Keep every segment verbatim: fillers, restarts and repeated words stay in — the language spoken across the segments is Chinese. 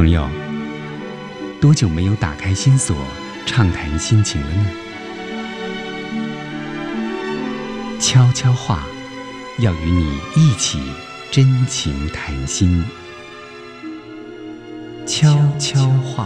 朋友，多久没有打开心锁畅谈心情了呢？悄悄话要与你一起真情谈心。悄悄话。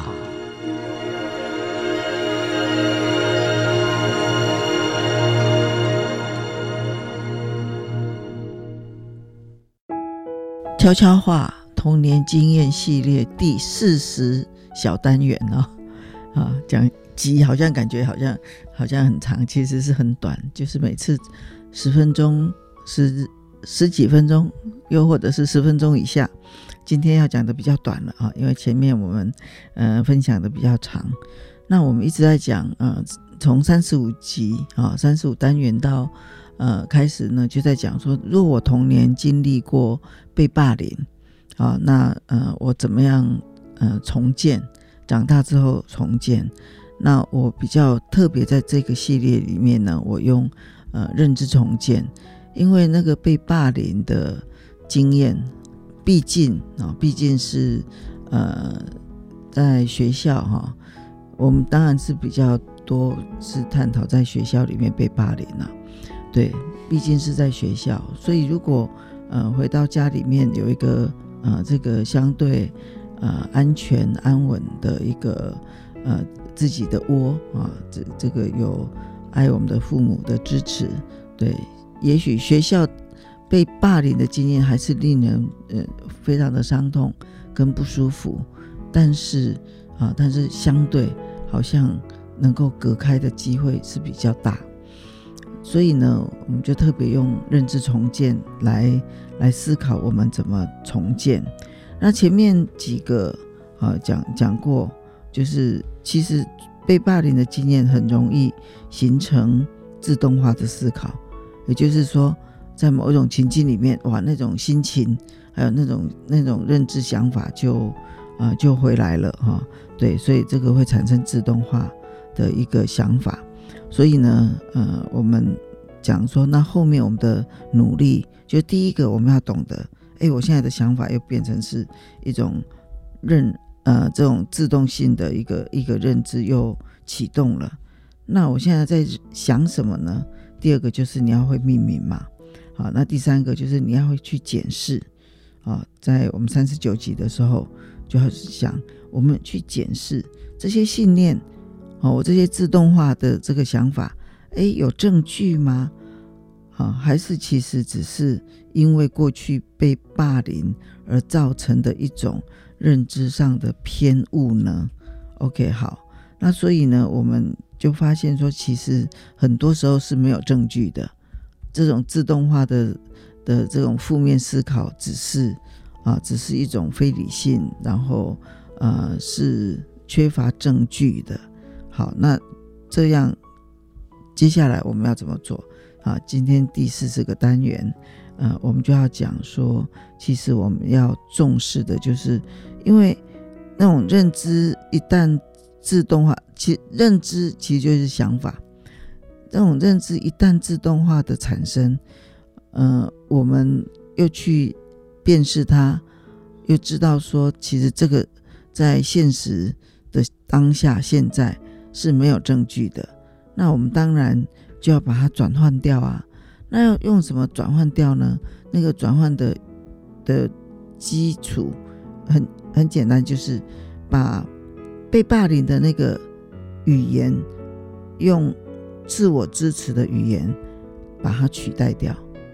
悄悄话童年经验系列第四十小单元哦，啊，讲集好像感觉好像好像很长，其实是很短，就是每次十分钟、十十几分钟，又或者是十分钟以下。今天要讲的比较短了啊，因为前面我们呃分享的比较长。那我们一直在讲呃，从三十五集啊，三十五单元到呃开始呢，就在讲说，如果我童年经历过被霸凌啊，那呃我怎么样呃重建？长大之后重建。那我比较特别在这个系列里面呢，我用呃认知重建，因为那个被霸凌的经验，毕竟啊，毕竟是呃在学校哈，我们当然是比较多是探讨在学校里面被霸凌啊，对，毕竟是在学校，所以如果呃回到家里面有一个呃这个相对呃安全安稳的一个呃自己的窝啊，这这个有爱我们的父母的支持，对，也许学校被霸凌的经验还是令人呃非常的伤痛跟不舒服，但是啊，但是相对好像能够隔开的机会是比较大，所以呢，我们就特别用认知重建来来思考我们怎么重建。那前面几个啊讲讲过，就是其实被霸凌的经验很容易形成自动化的思考，也就是说，在某一种情境里面，哇，那种心情还有那种那种认知想法就呃就回来了哈、哦。对，所以这个会产生自动化的一个想法。所以呢，呃，我们讲说，那后面我们的努力，就第一个我们要懂得，哎，我现在的想法又变成是一种认呃这种自动性的一个一个认知又启动了。那我现在在想什么呢？第二个就是你要会命名嘛，好，那第三个就是你要会去检视啊，在我们三十九集的时候就要想，我们去检视这些信念，哦，我这些自动化的这个想法，哎，有证据吗？啊，还是其实只是因为过去被霸凌而造成的一种认知上的偏误呢 ？OK， 好，那所以呢，我们就发现说，其实很多时候是没有证据的，这种自动化的的这种负面思考，只是啊，只是一种非理性，然后呃是缺乏证据的。好，那这样接下来我们要怎么做？啊，今天第四十个单元，呃，我们就要讲说，其实我们要重视的就是，因为那种认知一旦自动化，其实认知其实就是想法，这种认知一旦自动化的产生，呃，我们又去辨识它，又知道说，其实这个在现实的当下现在是没有证据的，那我们当然就要把它转换掉啊。那要用什么转换掉呢？那个转换的的基础很很简单，就是把被霸凌的那个语言用自我支持的语言把它取代掉。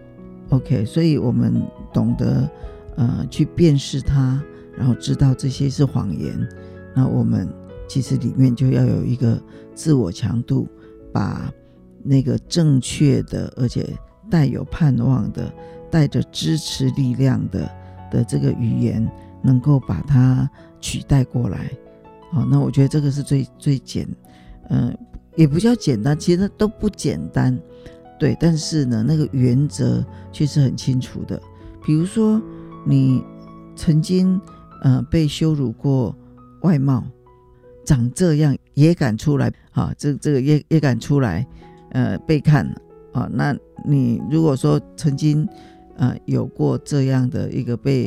OK， 所以我们懂得呃去辨识它，然后知道这些是谎言，那我们其实里面就要有一个自我强度，把那个正确的而且带有盼望的带着支持力量的的这个语言能够把它取代过来。好，那我觉得这个是最最简呃也不叫简单，其实都不简单，对，但是呢那个原则却是很清楚的。比如说你曾经呃被羞辱过外貌，长这样也敢出来啊，这这个也也敢出来呃被看啊，那你如果说曾经呃有过这样的一个被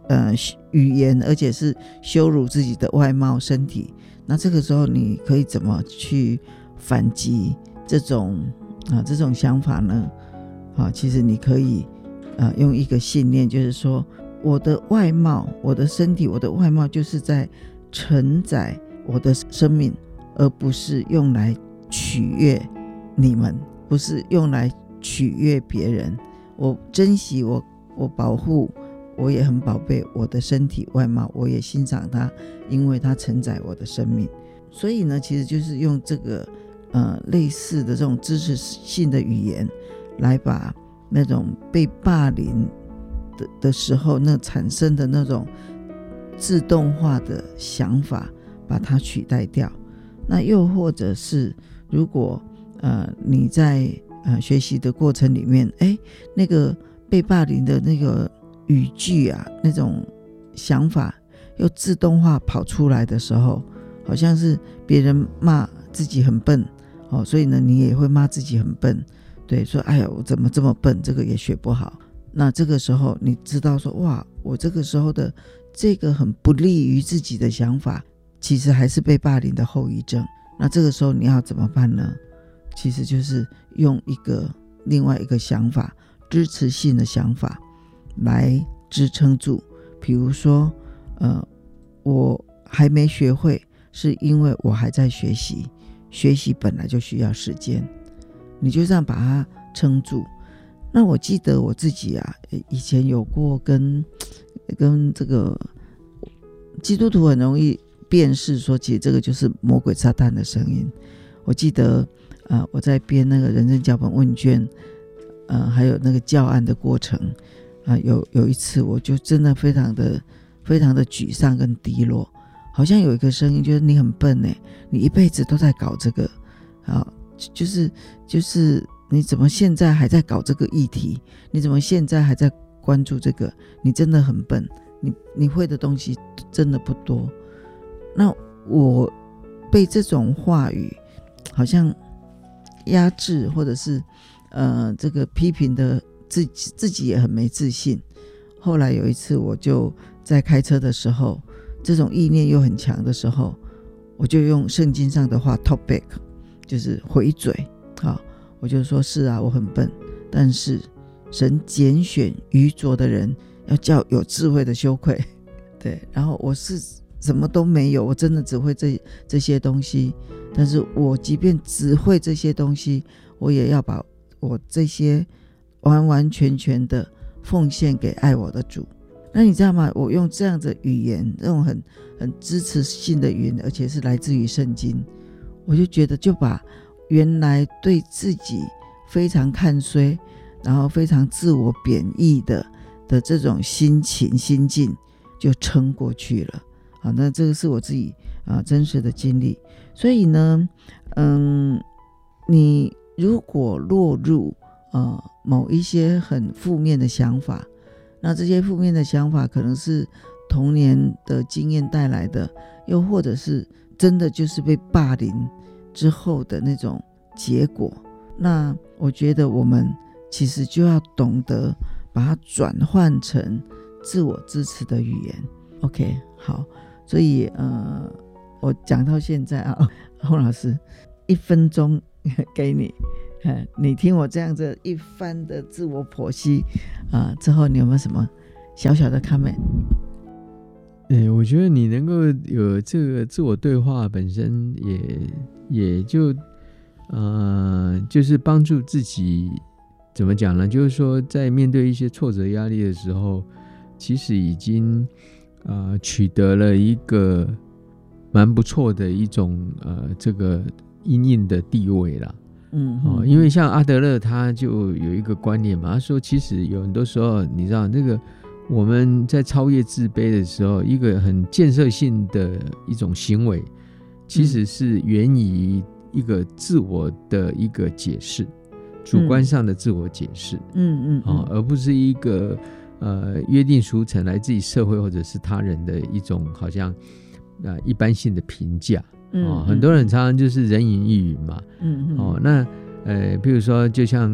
呃语言，而且是羞辱自己的外貌身体，那这个时候你可以怎么去反击这种啊这种想法呢？啊，其实你可以啊用一个信念，就是说我的外貌，我的身体，我的外貌就是在承载我的生命，而不是用来取悦你们，不是用来取悦别人。我珍惜我，我保护，我也很宝贝我的身体外貌，我也欣赏它，因为它承载我的生命。所以呢，其实就是用这个呃类似的这种支持性的语言，来把那种被霸凌 的, 的时候那产生的那种自动化的想法，把它取代掉。那又或者是如果呃你在呃学习的过程里面，哎，那个被霸凌的那个语句啊，那种想法又自动化跑出来的时候，好像是别人骂自己很笨，哦，所以呢你也会骂自己很笨，对，说哎呀我怎么这么笨，这个也学不好。那这个时候你知道说，哇，我这个时候的这个很不利于自己的想法，其实还是被霸凌的后遗症。那这个时候你要怎么办呢？其实就是用一个另外一个想法，支持性的想法来支撑住。比如说呃，我还没学会，是因为我还在学习，学习本来就需要时间，你就这样把它撑住。那我记得我自己啊，以前有过跟跟这个基督徒很容易辨识说，其实这个就是魔鬼撒旦的声音。我记得呃我在编那个人生脚本问卷，呃还有那个教案的过程啊、呃，有有一次我就真的非常的非常的沮丧跟低落，好像有一个声音就是你很笨耶，你一辈子都在搞这个啊，就是就是你怎么现在还在搞这个议题？你怎么现在还在关注这个？你真的很笨，你你会的东西真的不多。那我被这种话语好像压制，或者是呃这个批评的自己自己也很没自信。后来有一次我就在开车的时候，这种意念又很强的时候，我就用圣经上的话 talk back， 就是回嘴。好，我就说是啊，我很笨，但是神拣选愚拙的人，要叫有智慧的羞愧。对，然后我是什么都没有，我真的只会 这, 这些东西，但是我即便只会这些东西，我也要把我这些完完全全的奉献给爱我的主。那你知道吗？我用这样的语言，这种很很支持性的语言，而且是来自于圣经，我就觉得就把原来对自己非常看衰，然后非常自我贬义的的这种心情心境就撑过去了。好，那这个是我自己啊真实的经历。所以呢，嗯，你如果落入呃某一些很负面的想法，那这些负面的想法可能是童年的经验带来的，又或者是真的就是被霸凌之后的那种结果。那我觉得我们其实就要懂得把它转换成自我支持的语言。 OK， 好，所以呃，我讲到现在啊，洪老师一分钟给你，你听我这样子一番的自我剖析啊、呃、之后，你有没有什么小小的 comment？ 欸、我觉得你能够有这个自我对话本身也也就呃就是帮助自己，怎么讲呢，就是说在面对一些挫折压力的时候，其实已经呃取得了一个蛮不错的一种呃这个因应的地位啦。嗯、哦，因为像阿德勒他就有一个观念嘛，他说其实有很多时候你知道那个我们在超越自卑的时候，一个很建设性的一种行为其实是源于一个自我的一个解释、嗯、主观上的自我解释，嗯嗯、哦，而不是一个呃约定俗成来自于社会或者是他人的一种好像呃一般性的评价。嗯哦、很多人常常就是人云亦云嘛。嗯哦，那呃，比如说就像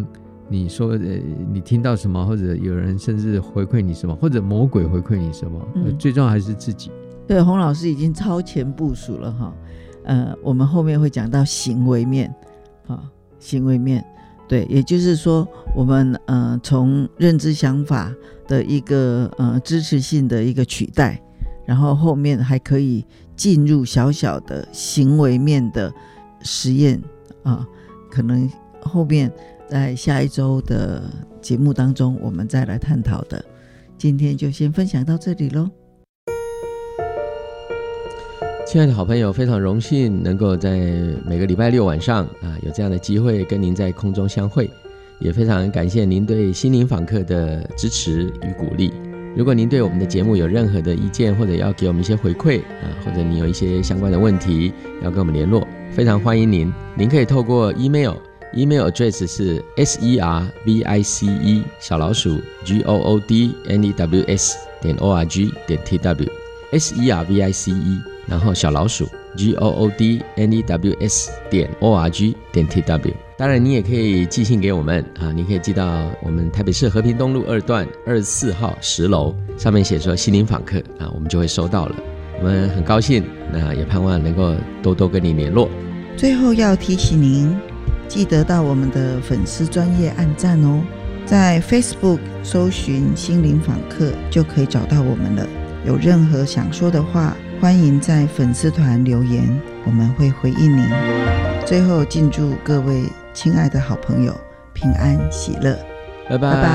你说呃你听到什么，或者有人甚至回馈你什么，或者魔鬼回馈你什么，嗯呃、最重要还是自己。 对，洪老师已经超前部署了哈。呃，我们后面会讲到行为面啊，行为面，对，也就是说我们呃从认知想法的一个呃支持性的一个取代，然后后面还可以进入小小的行为面的实验啊，可能后面在下一周的节目当中我们再来探讨的。今天就先分享到这里咯。 亲爱的好朋友，非常荣幸能够在每个礼拜六晚上啊有这样的机会跟您在空中相会，也非常感谢您对心灵访客的支持与鼓励。如果您对我们的节目有任何的意见，或者要给我们一些回馈啊，或者你有一些相关的问题要跟我们联络，非常欢迎您。您可以透过 email email address 是 service 小老鼠 goodnews 点 org 点 tw service 然后小老鼠 goodnews 点 org 点 tw。 当然你也可以寄信给我们啊，你可以寄到我们台北市和平东路二段二十四号十楼，上面写说心灵访客啊，我们就会收到了。我们很高兴，那也盼望能够多多跟你联络。 最后要提醒您，记得到我们的粉丝专页按赞哦，在 Facebook 搜寻心灵访客就可以找到我们了。有任何想说的话，欢迎在粉丝团留言，我们会回应您。最后敬祝各位亲爱的好朋友平安喜乐， 拜拜。 拜拜。